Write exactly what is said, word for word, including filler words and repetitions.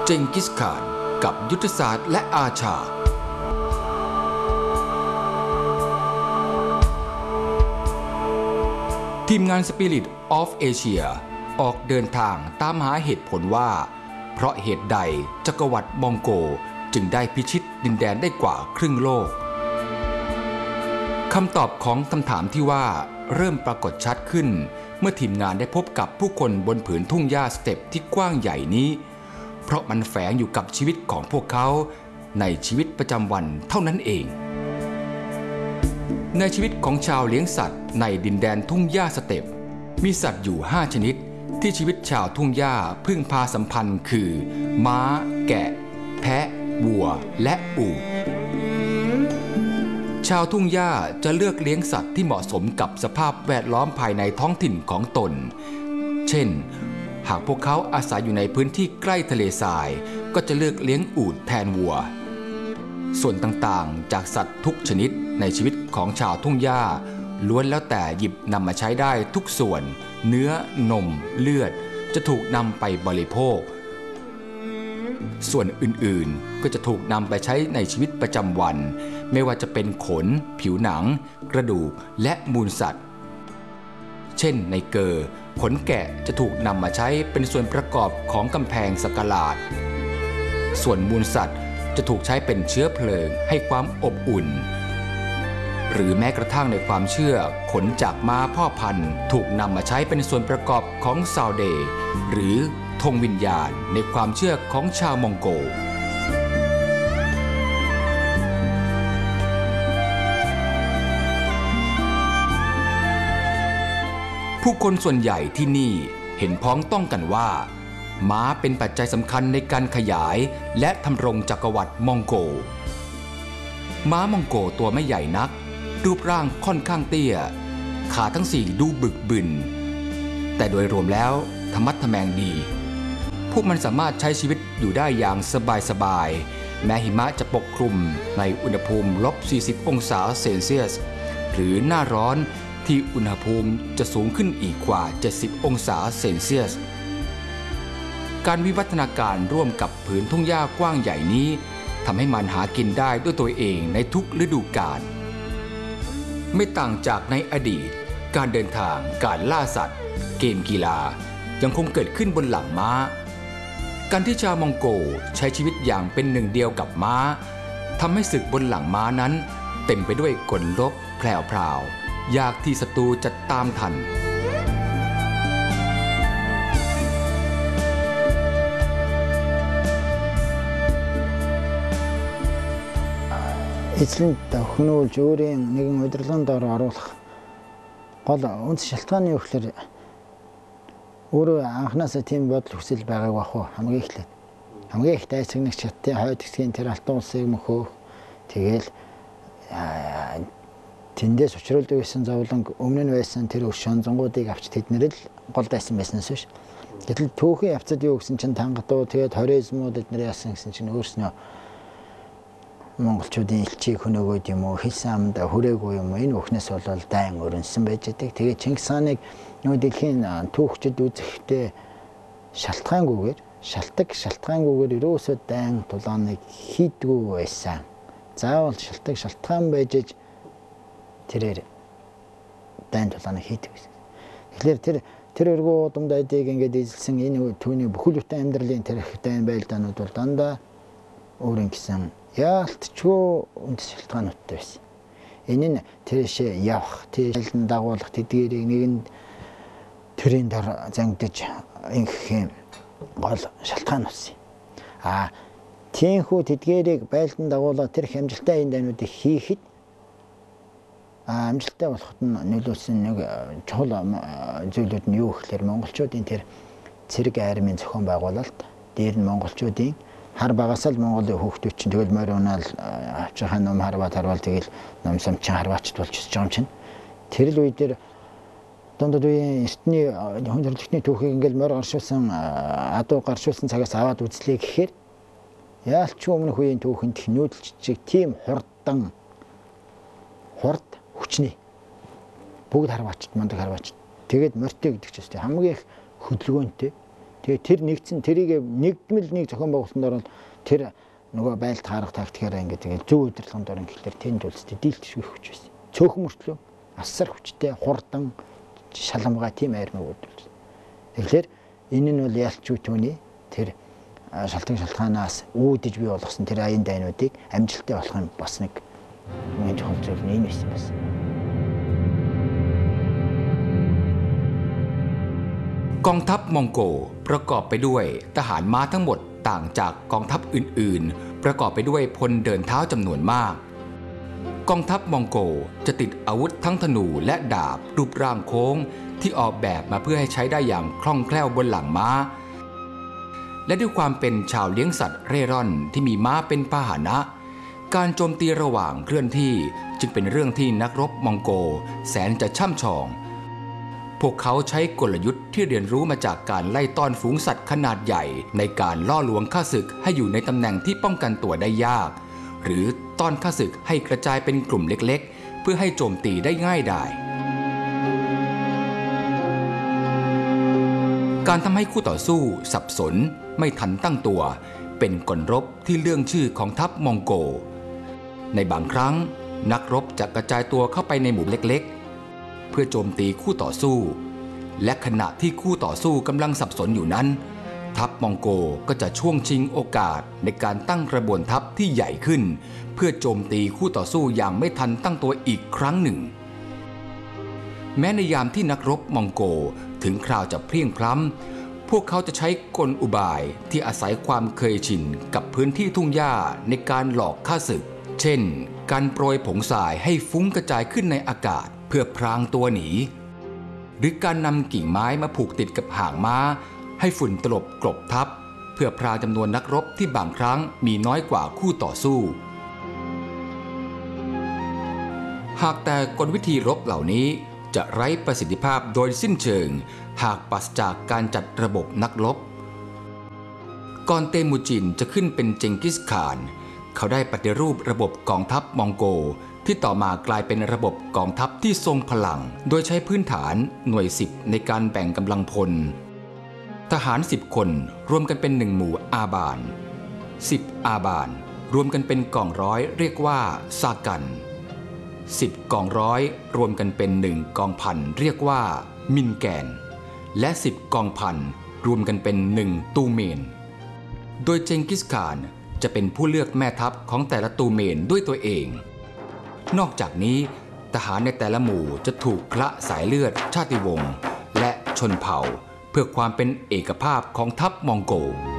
เจงกิสข่านกับยุทธศาสตร์และอาชาทีมงาน Spirit of Asia ออกเดินทางตามหาเหตุผลว่าเพราะเหตุใดจักรวรรดิมองโกจึงได้พิชิตดินแดนได้กว่าครึ่งโลกคำตอบของคำถามที่ว่าเริ่มปรากฏชัดขึ้นเมื่อทีมงานได้พบกับผู้คนบนผืนทุ่งหญ้าสเต็ปที่กว้างใหญ่นี้เพราะมันแฝงอยู่กับชีวิตของพวกเขาในชีวิตประจำวันเท่านั้นเองในชีวิตของชาวเลี้ยงสัตว์ในดินแดนทุ่งหญ้าสเต็ปมีสัตว์อยู่ห้าชนิดที่ชีวิตชาวทุ่งหญ้าพึ่งพาสัมพันธ์คือม้าแกะแพะวัวและอูฐชาวทุ่งหญ้าจะเลือกเลี้ยงสัตว์ที่เหมาะสมกับสภาพแวดล้อมภายในท้องถิ่นของตนเช่นหากพวกเขาอาศัยอยู่ในพื้นที่ใกล้ทะเลทรายก็จะเลือกเลี้ยงอูฐแทนวัวส่วนต่างๆจากสัตว์ทุกชนิดในชีวิตของชาวทุ่งหญ้าล้วนแล้วแต่หยิบนำมาใช้ได้ทุกส่วนเนื้อนมเลือดจะถูกนำไปบริโภคส่วนอื่นๆก็จะถูกนำไปใช้ในชีวิตประจำวันไม่ว่าจะเป็นขนผิวหนังกระดูกและมูลสัตว์เช่นในเกอขนแกะจะถูกนำมาใช้เป็นส่วนประกอบของกำแพงสักหลาดส่วนมูลสัตว์จะถูกใช้เป็นเชื้อเพลิงให้ความอบอุ่นหรือแม้กระทั่งในความเชื่อขนจากม้าพ่อพันธุ์ถูกนำมาใช้เป็นส่วนประกอบของซาวเดย์หรือธงวิญญาณในความเชื่อของชาวมองโกผู้คนส่วนใหญ่ที่นี่เห็นพ้องต้องกันว่าม้าเป็นปัจจัยสำคัญในการขยายและทำรงจักรวรรดิมองโกม้ามองโกตัวไม่ใหญ่นักรูปร่างค่อนข้างเตี้ยขาทั้งสี่ดูบึกบึนแต่โดยรวมแล้วธรรมัดทะแมงดีพวกมันสามารถใช้ชีวิตอยู่ได้อย่างสบายๆแม้หิมะจะปกคลุมในอุณหภูมิลบสี่สิบองศาเซลเซียสหรือหน้าร้อนที่อุณหภูมิจะสูงขึ้นอีกกว่าเจ็ดสิบองศาเซลเซียสการวิวัฒนาการร่วมกับผืนทุ่งหญ้ากว้างใหญ่นี้ทำให้มันหากินได้ด้วยตัวเองในทุกฤดูกาลไม่ต่างจากในอดีตการเดินทางการล่าสัตว์เกมกีฬายังคงเกิดขึ้นบนหลังม้าการที่ชาวมองโกใช้ชีวิตอย่างเป็นหนึ่งเดียวกับม้าทำให้ศึกบนหลังม้านั้นเต็มไปด้วยกลลบแพร่วๆยากที่ศัตรูจะตามทัน эзлэнд хөнөөлж өөрийн нэгэн удирдлагын доор оруулах гол үндэс шалтгаан нь юу гэхээр өөрөө анханасаа тийм бодол хүсэл байгааг бах уу хамгийн эхлээд хамгийн их дайсагнагч чаттын хойд хэсгийн тэр алтан улсыг мөхөөх тэгээл тэндээс учруулдаг байсан зовлонг өмнө нь байсан тэр өш шонзонгуудыг авч тэднэр л гол дайсан байснаас биш гэтэл түүхэн явцад юу гэсэн чинь тангадуу тэгээд хоризмууд эднэр яасан гэсэн чинь өөрснөө монголчуудын элчийг хөнөөгөөд юм уу хэлсэн амд хүрээгүй юм уу энэ өхнөөс бол дайн өрнсөн байж байгаа. Тэгээ Чингис хааныг нөө дэлхийн түүхчид үзэхдээ шалтгаангүйгээр шалтгаан шалтгаангүйгээр ерөөсөө дайн тулааныг хийдгүү байсан. Заавал шалтгаан шалтгаан байж тэрээр дайн тулааныг хийдэг гэсэн. Тэгэхээр тэр тэр өргөө удамдайдыг ингээд эзэлсэн энэ түүний бүхэл бүтэн амьдралын тэр их дайн байлдаанууд бол дандаа өөрийн гэсэн яалтчгүй үндэс шалтгаануудтай байсан. Энэ нь тэршээ явах, тийшээ дагуулах тэдгээрийг нэгэнд төрийн дор зангидж ингэх гол шалтгаан болсон. А тиймхүү тэдгээрийг байлдан дагуулаад тэр хямжилттай энэ дайнуудыг хийхэд амжилттай болоход нь нөлөөсөн нэг чухал зүйлүүд нь юу гэхээр монголчуудын тэр цэрэг армийн зохион байгуулалт, дээр нь монголчуудын хар багасаа л Монголын хүүхдүүд чинь тэгэл морь унаал авч хаа ном харваад харвал тэгэл ном самчин харваачд болж байгаа юм чинь. Тэр л үе дээр дундад үеийн эртний хүн төрөлхтний түүхийг ингээл морь гаршуулсан адуу гаршуулсан цагаас аваад үзлээ гэхээр яалч өмнөх үеийн түүхэнд нүүдэлч тийм хурдан хурд хүчний бүгд харваачд мундаг харваачд тэгээд морьтой гэдэг ч үстэй хамгийн их хөдөлгөөнтэй Тэгээ тэр нэгдсэн тэрийг нэгдмэл нэг зохион байгуулалтын дор тэр нөгөө байлт харах тактикаараа ингээд тэгээд зөв удирдлагын дор ингээд тэнд үлстэй дийлдэшгүй хүч байсан. Цөөхөн мөртлөө асар хүчтэй хурдан шаламгай тийм армиг үүдүүлсэн. Тэгэхээр энэ нь бол ялчгүй түүний тэр шалтгаан шалтгаанаас үүдэж бий болгосон тэр аян дайнуудыг амжилттай болох юм бас нэг нэг чухал зүйл нь энэ байсан байсан. กองทัพมองโกประกอบไปด้วยทหารม้าทั้งหมดต่างจากกองทัพอื่นๆประกอบไปด้วยพลเดินเท้าจำนวนมากกองทัพมองโกจะติดอาวุธทั้งธนูและดาบรูปร่างโค้งที่ออกแบบมาเพื่อให้ใช้ได้อย่างคล่องแคล่วบนหลังม้าและด้วยความเป็นชาวเลี้ยงสัตว์เร่ร่อนที่มีม้าเป็นพาหนะการโจมตีระหว่างเคลื่อนที่จึงเป็นเรื่องที่นักรบมองโกแสนจะช่ำชองพวกเขาใช้กลยุทธ์ที่เรียนรู้มาจากการไล่ต้อนฝูงสัตว์ขนาดใหญ่ในการล่อลวงข้าศึกให้อยู่ในตำแหน่งที่ป้องกันตัวได้ยากหรือต้อนข้าศึกให้กระจายเป็นกลุ่มเล็กๆเพื่อให้โจมตีได้ง่ายดายการทำให้คู่ต่อสู้สับสนไม่ทันตั้งตัวเป็นกลรบที่เรื่องชื่อของทัพมองโกในบางครั้งนักรบจะกระจายตัวเข้าไปในหมู่เล็กๆเพื่อโจมตีคู่ต่อสู้และขณะที่คู่ต่อสู้กำลังสับสนอยู่นั้นทัพมองโกก็จะช่วงชิงโอกาสในการตั้งกระบวนทัพที่ใหญ่ขึ้นเพื่อโจมตีคู่ต่อสู้อย่างไม่ทันตั้งตัวอีกครั้งหนึ่งแม้ในยามที่นักรบมองโกถึงคราวจะเพลียงพล้ำพวกเขาจะใช้กลอุบายที่อาศัยความเคยชินกับพื้นที่ทุ่งหญ้าในการหลอกข้าศึกเช่นการโปรยผงทรายให้ฟุ้งกระจายขึ้นในอากาศเพื่อพรางตัวหนีหรือการนำกิ่งไม้มาผูกติดกับหางม้าให้ฝุ่นตลบกลบทับเพื่อพรางจำนวนนักรบที่บางครั้งมีน้อยกว่าคู่ต่อสู้หากแต่กลวิธีรบเหล่านี้จะไร้ประสิทธิภาพโดยสิ้นเชิงหากปราศจากการจัดระบบนักรบก่อนเตมูจินจะขึ้นเป็นเจงกิสข่านเขาได้ปฏิรูประบบกองทัพมองโกที่ต่อมากลายเป็นระบบกองทัพที่ทรงพลังโดยใช้พื้นฐานหน่วยสิบในการแบ่งกำลังพลทหารสิบคนรวมกันเป็นหนึ่งหมู่อาบานสิบอาบานรวมกันเป็นกองร้อยเรียกว่าซากันสิบกองร้อยรวมกันเป็นหนึ่งกองพันเรียกว่ามินแกนและสิบกองพันรวมกันเป็นหนึ่งตูเมนโดยเจงกิสข่านจะเป็นผู้เลือกแม่ทัพของแต่ละตูเมนด้วยตัวเองนอกจากนี้ทหารในแต่ละหมู่จะถูกคละสายเลือดชาติวงศ์และชนเผ่าเพื่อความเป็นเอกภาพของทัพมองโก